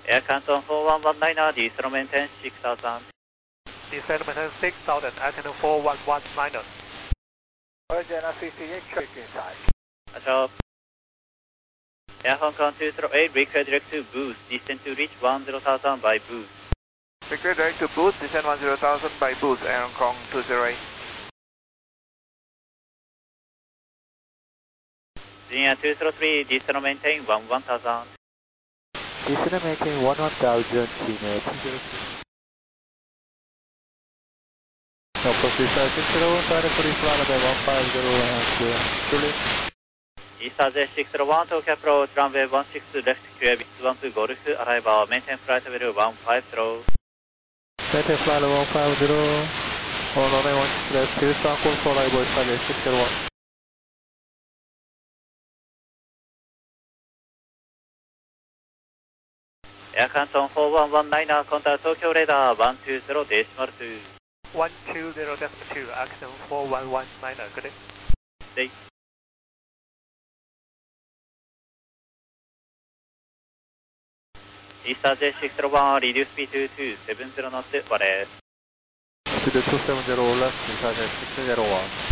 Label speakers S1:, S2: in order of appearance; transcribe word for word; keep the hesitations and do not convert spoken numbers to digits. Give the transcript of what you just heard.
S1: Air Canton four one one niner, descend maintain six thousand.
S2: Descend maintain six thousand, Air Canton four one one niner.
S3: Original C C eight, check inside.
S1: Ashok. Air Hong Kong two zero eight, request direct to boost, descend to reach one zero thousand by boost.
S2: Request direct to boost, descend one zero thousand by boost, Air Hong Kong two zero eight.
S1: Junior two zero three, descend maintain one one thousand.
S4: Descend maintain one one thousand, Junior two zero three. No, proceed six zero one, try to free flight level one five zero and Julie.
S1: East J six zero one, Tokyo approach runway one six left Q A B one to Golf, arrival maintain flight level one five zero.
S4: Maintain flight level one five zero, on runway one six left, Houston, call for arrival East J six zero one.
S1: Air Canton four one one niner, contact Tokyo radar one two zero decimal two.
S2: one two zero decimal two, Air Canton four one one niner, good day.
S1: Stay. East J six zero one, reduce speed to two seven zero knots, what is?
S4: Speed two seven zero left, East J six zero one.